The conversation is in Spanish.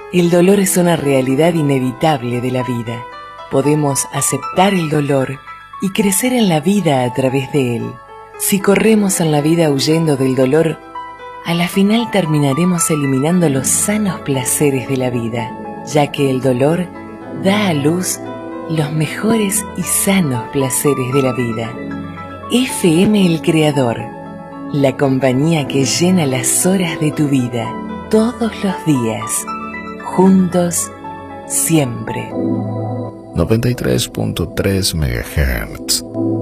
El dolor es una realidad inevitable de la vida. Podemos aceptar el dolor y crecer en la vida a través de él. Si corremos en la vida huyendo del dolor, a la final terminaremos eliminando los sanos placeres de la vida, ya que el dolor da a luz los mejores y sanos placeres de la vida. FM El Creador, la compañía que llena las horas de tu vida, todos los días, juntos, siempre. 93.3 MHz.